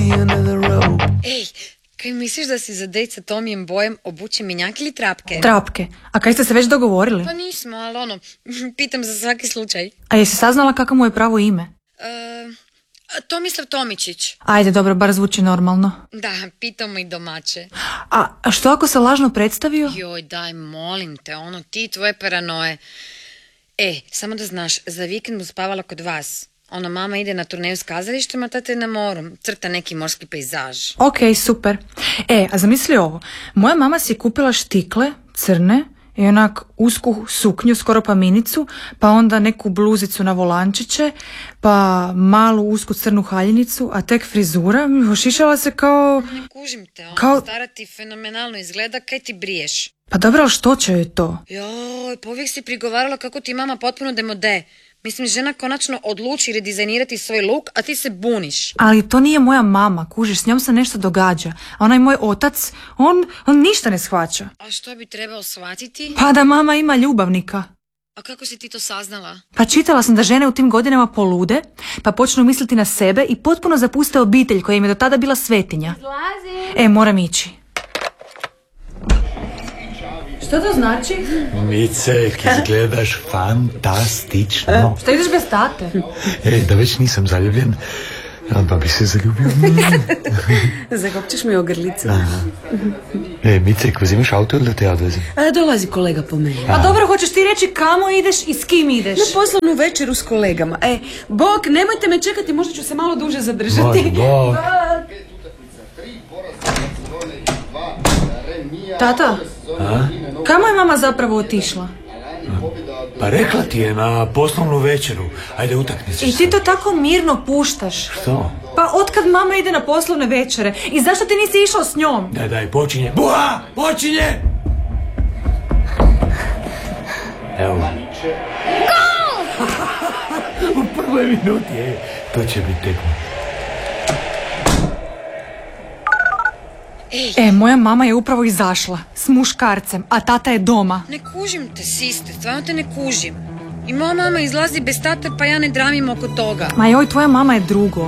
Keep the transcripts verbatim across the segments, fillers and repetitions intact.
under the rope. Ej, kaj misliš da si za dejt sa Tomijem Bojem obuče minjak ili trapke? Trapke. A kaj ste se već dogovorili? Pa nismo, ali ono, pitam za svaki slučaj. A jesi saznala kako mu je pravo ime? Uh, Tomislav Tomičić. Ajde, dobro, bar zvuči normalno. Da, pitamo i domaće. A, a što ako se lažno predstavio? Joj, daj, molim te, ono, ti tvoje paranoje. E, samo da znaš, za vikend mu spavala kod vas. Ono, mama ide na turneju s kazalištem, a tata je na moru. Crta neki morski pejzaž. Ok, super. E, a zamisli ovo. Moja mama si je kupila štikle, crne, i onak usku suknju, skoro pa minicu, pa onda neku bluzicu na volančiće, pa malu usku crnu haljinicu, a tek frizura, ošišala se kao... Ne kužim te, ono, kao... stara ti fenomenalno izgleda, kaj ti briješ? Pa dobro, ali što će joj to? Joj, pa uvijek si prigovarala kako ti mama potpuno demode. Mislim, žena konačno odluči redizajnirati svoj luk, a ti se buniš. Ali to nije moja mama, kužiš, s njom se nešto događa. A onaj moj otac, on, on ništa ne shvaća. A što bi trebao shvatiti? Pa da mama ima ljubavnika. A kako si ti to saznala? Pa čitala sam da žene u tim godinama polude, pa počnu misliti na sebe i potpuno zapuste obitelj koja im je do tada bila svetinja. Izlazi. E, moram ići. Što to znači? Micek, izgledaš fantastično. E, što ideš bez tate? E, da već nisam zaljubljen, pa bi se zaljubio. Zakopčeš mi ogrlicu. E, Micek, uzimaš auto ili da te odvezi? A, dolazi kolega po mene. Pa dobro, hoćeš ti reći kamo ideš i s kim ideš? Na poslovnu večeru s kolegama. E, Bog, nemojte me čekati, možda ću se malo duže zadržati. Bog. Tata, A? kamo je mama zapravo otišla? Pa rekla ti je na poslovnu večeru. Ajde, utakni se. I ti to tako mirno puštaš. Što? Pa otkad mama ide na poslovne večere? I zašto ti nisi išao s njom? Daj, daj, počinje. Buha! Počinje! Evo. Gol! U prvoj minuti, je. To će biti tekmo. E, moja mama je upravo izašla s muškarcem, a tata je doma. Ne kužim te, siste, stvarno te ne kužim. I moja mama izlazi bez tate, pa ja ne dramim oko toga. Ma joj, tvoja mama je drugo.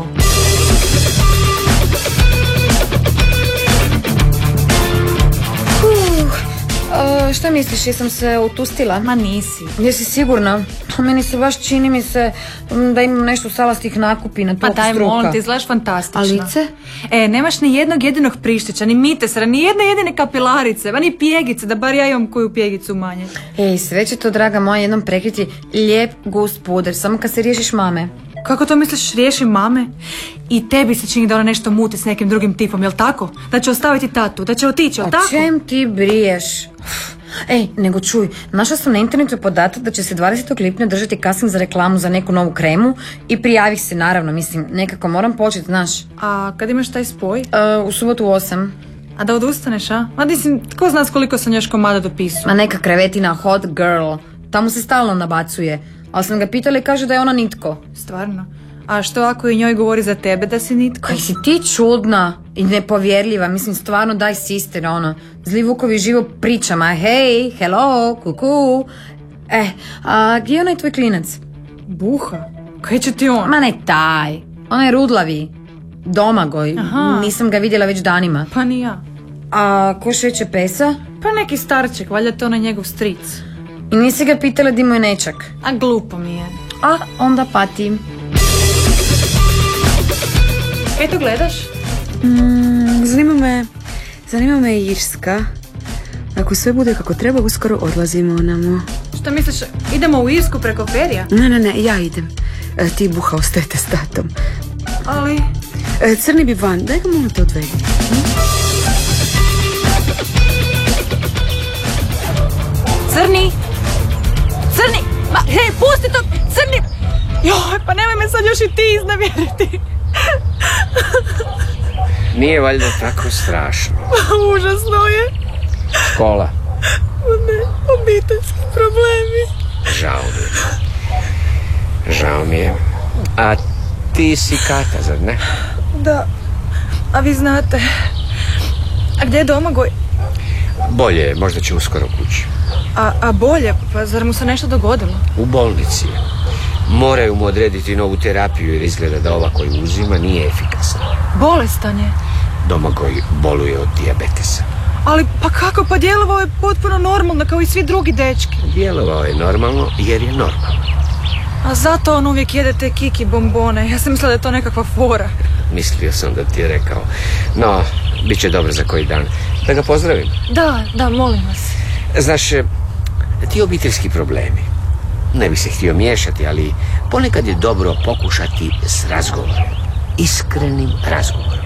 Uh, uh, šta misliš, jesam se utustila? Ma nisi. Jesi sigurna? Meni se baš čini mi se da imam nešto salastih nakupina, Pa toliko daj, struka. molim ti, izgledaš fantastično. A lice? E, nemaš ni jednog jedinog prištića, ni mitesara, ni jedne jedine kapilarice, ba ni pjegice, da bar ja imam koju pjegicu manje. Ej, sve će to, draga moja, jednom prekriti lijep gust puder, samo kad se riješiš mame. Kako to misliš, riješi mame? I tebi se čini da ona nešto muti s nekim drugim tipom, jel tako? Da će ostaviti tatu, da će otići, jel O tako? čem ti briješ? Ej, nego čuj, našla sam na internetu podatak da će se dvadesetog lipnja držati casting za reklamu za neku novu kremu i prijavih se, naravno, mislim, nekako moram početi, znaš. A kad imaš taj spoj? Uh, u subotu u osam. A da odustaneš, a? Ma mislim, tko zna s koliko sam još komada dopisao? Ma neka krevetina hot girl, tamo se stalno nabacuje, ali sam ga pitala i kaže da je ona nitko. Stvarno? A što ako i njoj govori za tebe da si nitko? Kaj si ti čudna i nepovjerljiva, mislim, stvarno daj sister, ono, zli vukovi živo pričama, hej, hello, kuku. Eh, a gdje je onaj tvoj klinac? Buha? Kaj će ti on? Ma ne taj, onaj rudlavi, Domagoj, Aha. nisam ga vidjela već danima. Pa ni ja. A ko šeće pesa? Pa neki starček, valjda to onaj njegov stric. I nisi ga pitala di mu je nečak? A glupo mi je. A, onda patim. Eto gledaš? Mm, zanima me, zanima me Irska. Ako sve bude kako treba, uskoro odlazimo namo. Što misliš, idemo u Irsku preko ferija? Ne, ne, ne, ja idem. E, ti, Buha, ostajete s tatom. Ali... E, crni bi van, daj ga malo te odvedi. Crni! Crni! Ma, hej, pusti to! Crni! Joj, pa nemoj me sad još i ti iznevjeriti. Nije valjda tako strašno. Užasno je. Škola. Ne, obiteljski problemi. Žao mi je. Žao mi je. A ti si Kata, zar ne? Da, a vi znate. A gdje je Domagoj? Bolje je, možda će uskoro kući. A, a bolje, pa zar mu se nešto dogodilo? U bolnici je. Moraju mu odrediti novu terapiju jer izgleda da ova koju uzima nije efikasna. Bolestan je. Domagoj boluje od dijabetesa. Ali pa kako, pa djelovao je potpuno normalno kao i svi drugi dečki. Djelovao je normalno jer je normalno. A zato on uvijek jede te kiki bombone. Ja sam mislila da je to nekakva fora. Mislio sam da ti je rekao. No, bit će dobro za koji dan. Da ga pozdravim. Da, da, molim vas. Znaš, ti obiteljski problemi. Ne bih se htio miješati, ali ponekad je dobro pokušati s razgovorom. Iskrenim razgovorom.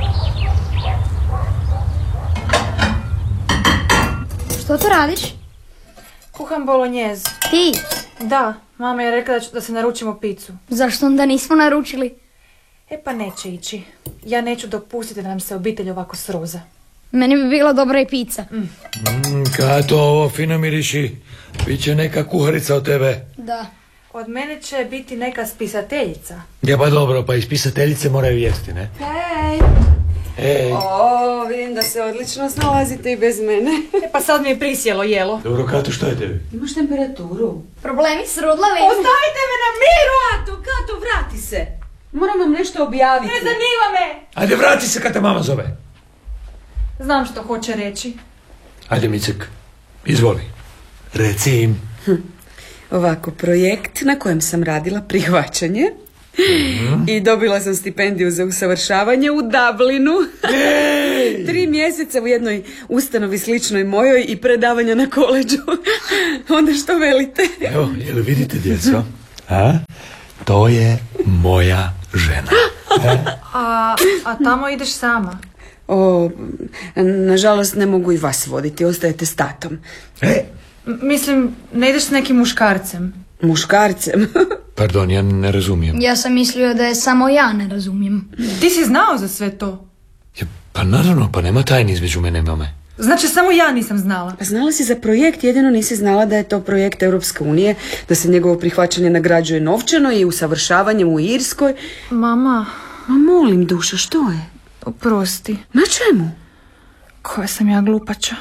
Što to radiš? Kuham bolognese. Ti? Da, mama je rekla da, ću, da se naručimo picu. Zašto onda nismo naručili? E pa neće ići. Ja neću dopustiti da nam se obitelj ovako sroza. Meni bi bila dobra i pizza. Mm, Kato, ovo fino miriši. Biće neka kuharica od tebe. Da. Od mene će biti neka spisateljica. Ja pa dobro, pa i spisateljice moraju jesti, ne? Hej! Ej. O, vidim da se odlično snalazite i bez mene. E pa sad mi je prisjelo jelo. Dobro, Kato, što je tebi? Imaš temperaturu? Problemi s rudlavim. Ostavite me na miru, Kato, Kato, vrati se. Moram vam nešto objaviti. Ne zanima me! Ajde, vrati se kad te mama zove. Znam što hoće reći. Ajde, Micek, izvoli. Reci im. Hm. Ovako, projekt na kojem sam radila prihvaćanje mm-hmm. i dobila sam stipendiju za usavršavanje u Dublinu. Hey! Tri mjeseca u jednoj ustanovi sličnoj mojoj i predavanja na koleđu. Onda što velite? Evo, jel vidite, djeco? A? To je moja žena. E? A, a tamo ideš sama? O, nažalost ne mogu i vas voditi, ostajete s tatom. E? M- mislim, ne ideš s nekim muškarcem? Muškarcem? Pardon, ja ne razumijem. Ja sam mislio da je samo ja ne razumijem. Ti si znao za sve to? Ja, pa naravno, pa nema tajni između mene i mame. Znači, samo ja nisam znala. Pa znala si za projekt, jedino nisi znala da je to projekt Europske unije, da se njegovo prihvaćanje nagrađuje novčano i usavršavanjem u Irskoj. Mama... Ma molim, dušo, što je? Oprosti. Na čemu? Koja sam ja glupača.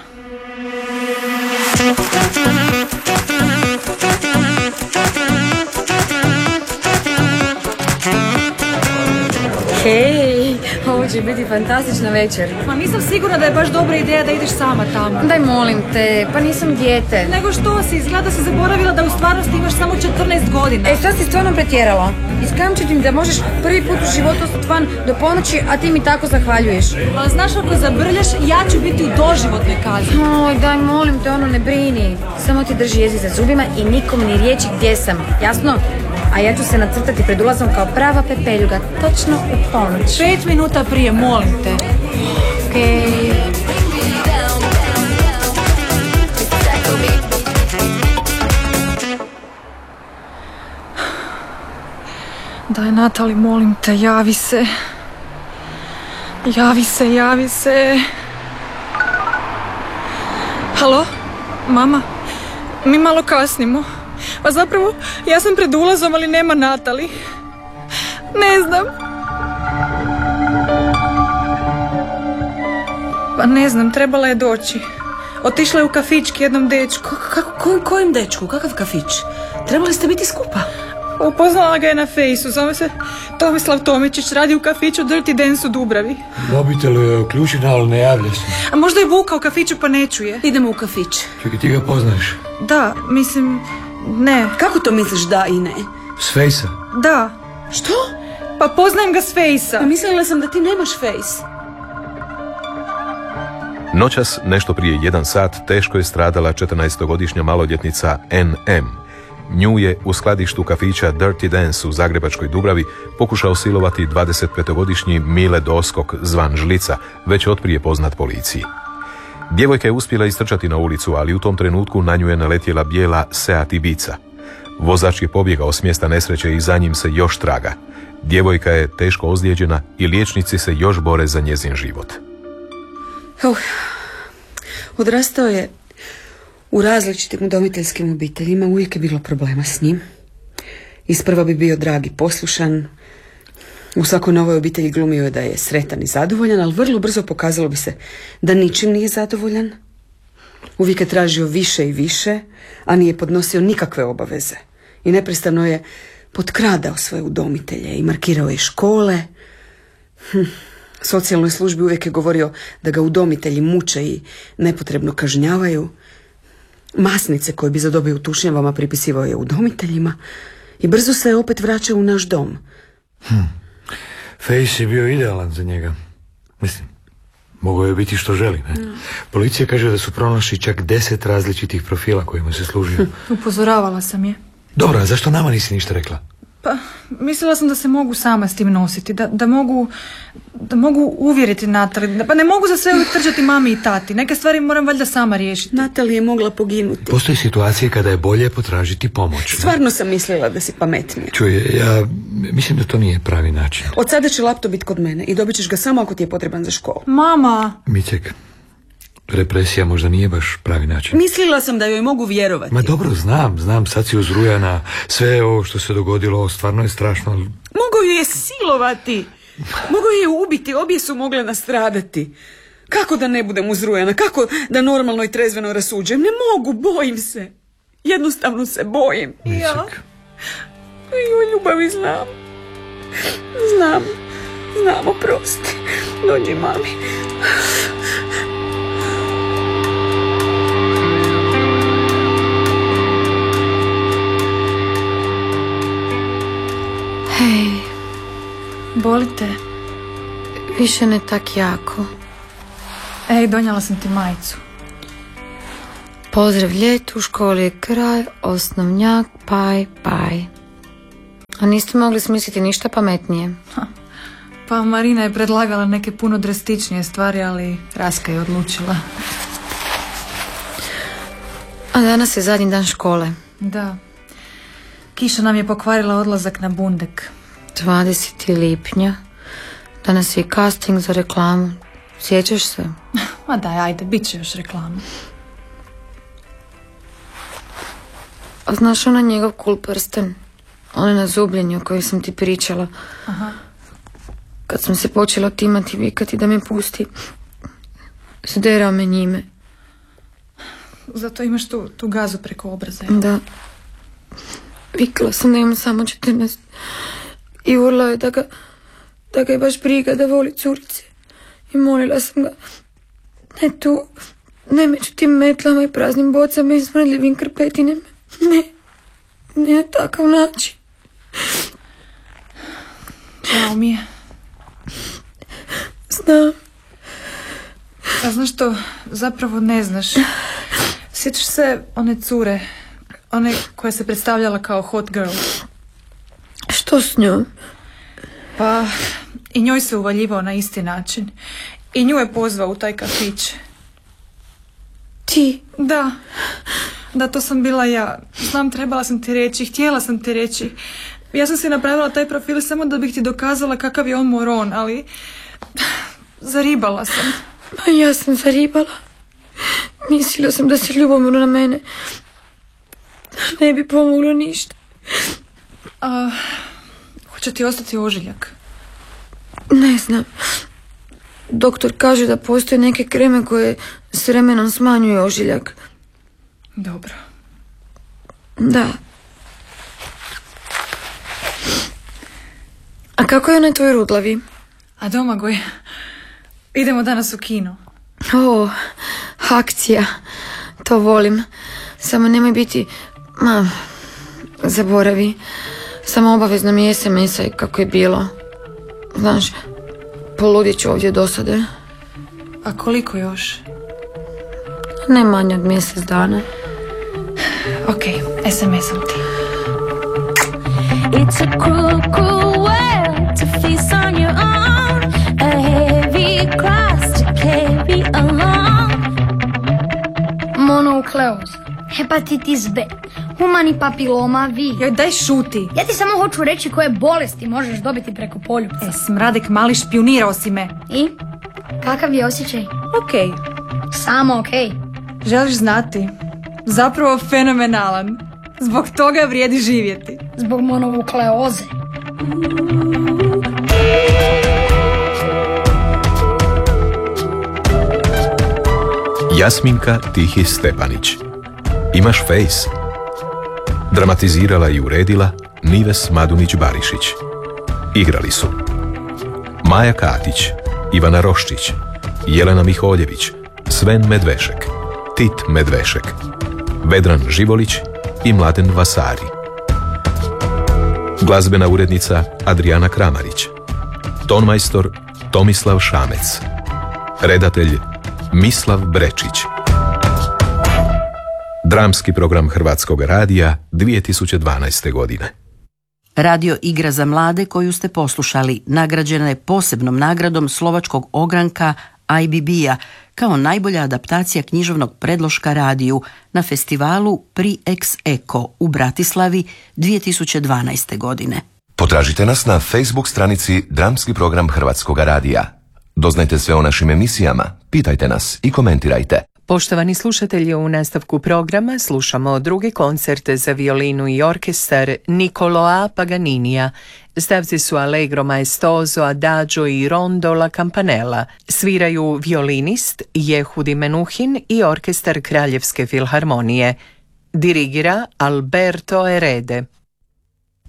Hej, ovo će biti fantastična večer. Ma nisam sigurna da je baš dobra ideja da ideš sama tamo. Daj molim te, pa nisam dijete. Nego što si, izgleda da si zaboravila da u stvarnosti imaš samo četrnaest godina. E, sad si stvarno pretjerala. Iskramčiti da možeš prvi put u životu ostati van do ponoći, a ti mi tako zahvaljuješ. Ali znaš, ako zabrljaš, ja ću biti u doživotnoj kazni. Oj, daj molim te, ono, ne brini. Samo ti drži jezik za zubima i nikom ni riječi gdje sam, jasno? A ja ću se nacrtati pred ulazom kao prava pepeljuga, točno u ponoć. Pet minuta prije, molim te. Okej. Okay. Daj, Natali, molim te, javi se. Javi se, javi se. Halo? Mama? Mi malo kasnimo. Pa zapravo, ja sam pred ulazom, ali nema Natali. Ne znam. Pa ne znam, trebala je doći. Otišla je u kafić k jednom dečku. Kako, ko, kojem dečku? Kakav kafić? Trebali ste biti skupa. Upoznala ga je na fejsu, zove se Tomislav Tomičić, radi u kafiću Dirty Dance u Dubravi. Mobitel je uključen, ali ne javlja se. A možda je Vuka u kafiću pa ne čuje. Idemo u kafić. Čekaj, ti ga poznaješ? Da, mislim, ne. Kako to misliš da i ne? S fejsa? Da. Što? Pa poznajem ga s fejsa. Pa mislila sam da ti nemaš fejs. Noćas, nešto prije jedan sat, teško je stradala četrnaestogodišnja maloljetnica N M. Nju je u skladištu kafića Dirty Dance u zagrebačkoj Dubravi pokušao silovati dvadesetpetogodišnji Mile Doskok zvan Žlica, već otprije poznat policiji. Djevojka je uspjela istrčati na ulicu, ali u tom trenutku na nju je naletjela bijela Seat Ibiza. Vozač je pobjegao s mjesta nesreće i za njim se još traga. Djevojka je teško ozlijeđena i liječnici se još bore za njezin život. Uh, odrastao je u različitim udomiteljskim obiteljima, uvijek je bilo problema s njim. Isprva bi bio drag i poslušan. U svakoj novoj obitelji glumio je da je sretan i zadovoljan, ali vrlo brzo pokazalo bi se da ničim nije zadovoljan. Uvijek je tražio više i više, a nije podnosio nikakve obaveze. I neprestano je potkradao svoje udomitelje i markirao je škole. Hm. Socijalnoj službi uvijek je govorio da ga udomitelji muče i nepotrebno kažnjavaju. Masnice koje bi zadobio u tušnjavama pripisivao je udomiteljima i brzo se je opet vraćao u naš dom. Hm. Face je bio idealan za njega. Mislim, mogao je biti što želi, ne? Mm. Policija kaže da su pronašli čak deset različitih profila kojima se služio. Upozoravala sam je. Dobro, a zašto nama nisi ništa rekla? Pa, mislila sam da se mogu sama s tim nositi, da, da mogu da mogu uvjeriti Natali, pa ne mogu za sve uvijek trčati mami i tati, neke stvari moram valjda sama riješiti. Natali je mogla poginuti. Postoji situacije kada je bolje potražiti pomoć. Stvarno sam mislila da si pametnija. Čuje, ja mislim da to nije pravi način. Od sada će laptop biti kod mene i dobit ćeš ga samo ako ti je potreban za školu. Mama! Micek, represija možda nije baš pravi način. Mislila sam da joj mogu vjerovati. Ma dobro, znam, znam, sad si uzrujana. Sve ovo što se dogodilo stvarno je strašno. Mogu ju je silovati. Mogu ju je ubiti, obje su mogle nastradati. Kako da ne budem uzrujana? Kako da normalno i trezveno rasuđujem? Ne mogu, bojim se. Jednostavno se bojim. Micek. Ja. I o ljubavi znam. Znam. Znam, oprosti. Dođi, mami. Hej, Boli te? više ne tak jako. Ej, donijela sam ti majicu. Pozdrav ljetu, u školi je kraj, osnovnjak, paj, paj. A niste mogli smisliti ništa pametnije? Ha. Pa Marina je predlagala neke puno drastičnije stvari, ali Raska je odlučila. A danas je zadnji dan škole. Da. Kiša nam je pokvarila odlazak na bundek. dvadesetog lipnja. Danas je casting za reklamu. Sjećaš se? Ma daj, ajde, bit će još reklama. A znaš onaj njegov cool prsten? Onaj na zubljenju o kojoj sam ti pričala. Aha. Kad sam se počela otimati, vikati da me pusti, zderao me njime. Zato imaš tu, tu gazu preko obraza. Da. Vikala sam da imam samo četrnaest i urlao je da ga, da ga je baš briga da voli curice. I molila sam ga, ne tu, ne među tim metlama i praznim bocama i smrdljivim krpetinama. Ne, ne na takav način. Žao mi je. Znam. A znaš što, zapravo ne znaš. Sjećaš se one cure, one koja se predstavljala kao hot girl? Što s njom? Pa, i njoj se uvaljivao na isti način. I nju je pozvao u taj kafić. Ti? Da. Da, to sam bila ja. Znam, trebala sam ti reći, htjela sam ti reći. Ja sam si napravila taj profil samo da bih ti dokazala kakav je on moron, ali zaribala sam. Pa ja sam zaribala. Mislila sam da se ljubomorno na mene. Ne bi pomoglo ništa. A, hoće ti ostati ožiljak? Ne znam. Doktor kaže da postoje neke kreme koje s vremenom smanjuju ožiljak. Dobro. Da. A kako je onaj tvoj rudlavi? A Domagoj, idemo danas u kino. O, akcija. To volim. Samo nemoj biti... Ma, zaboravi. Samo obavezno mi je es em es-aj kako je bilo. Znaš, poludit ću ovdje dosade. A koliko još? Ne manje od mjesec dana. Ok, es em es-om ti. It's a cruel, cruel world to face on your own, a heavy cross to carry along. Mononukleoza, hepatitis B, humani papiloma virus. Joj, daj šuti. Ja ti samo hoću reći koje bolesti možeš dobiti preko poljupca. E, smradek mali, špionirao si me. I? Kakav je osjećaj? Ok. Samo ok. Želiš znati? Zapravo fenomenalan. Zbog toga vrijedi živjeti. Zbog mononukleoze. Jasminka Tihi Stepanić. Imaš face? Dramatizirala i uredila Nives Madunić-Barišić. Igrali su Maja Katić, Ivana Roščić, Jelena Miholjević, Sven Medvešek, Tit Medvešek, Vedran Živolić i Mladen Vasari. Glazbena urednica Adriana Kramarić. Tonmajstor Tomislav Šamec. Redatelj Mislav Brečić. Dramski program Hrvatskog radija dvije tisuće dvanaeste. godine. Radio igra za mlade koju ste poslušali nagrađena je posebnom nagradom slovačkog ogranka I B B-a kao najbolja adaptacija književnog predloška radiju na festivalu Pri Ex Eko u Bratislavi dvije tisuće dvanaeste. godine. Potražite nas na Facebook stranici Dramski program Hrvatskog radija. Doznajte sve o našim emisijama, pitajte nas i komentirajte. Poštovani slušatelji, u nastavku programa slušamo drugi koncert za violinu i orkestar Niccoloa Paganinija. Stavci su Allegro maestoso, Adagio i Rondo la Campanella. Sviraju violinist Jehudi Menuhin i orkestar Kraljevske filharmonije. Dirigira Alberto Erede.